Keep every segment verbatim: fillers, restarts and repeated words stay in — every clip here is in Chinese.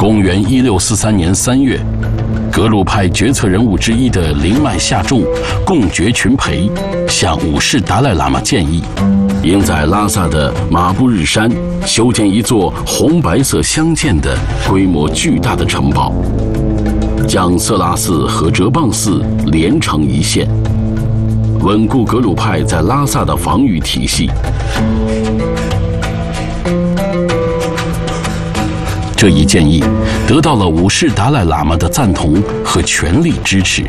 公元一六四三年三月，格鲁派决策人物之一的灵脉下众贡觉群培向五世达赖喇嘛建议，应在拉萨的马布日山修建一座红白色相间的、规模巨大的城堡，将色拉寺和哲蚌寺连成一线，稳固格鲁派在拉萨的防御体系。这一建议得到了五世达赖喇嘛的赞同和全力支持。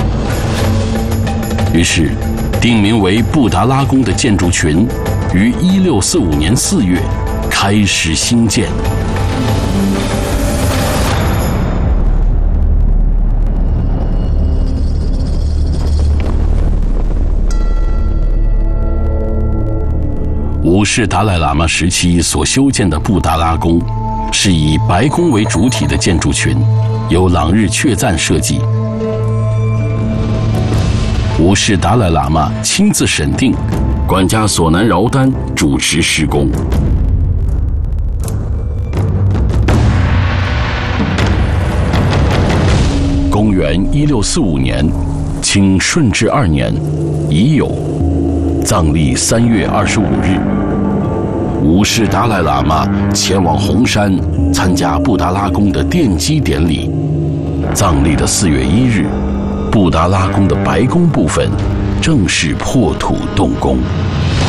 于是，定名为布达拉宫的建筑群于一六四五年四月开始兴建。五世达赖喇嘛时期所修建的布达拉宫，是以白宫为主体的建筑群，由朗日确赞设计。五世达赖喇嘛亲自审定，管家索南饶丹主持施工。公元一六四五年，清顺治二年乙酉，藏历三月二十五日，五世达赖喇嘛前往红山参加布达拉宫的奠基典礼。藏历的四月一日，布达拉宫的白宫部分正式破土动工。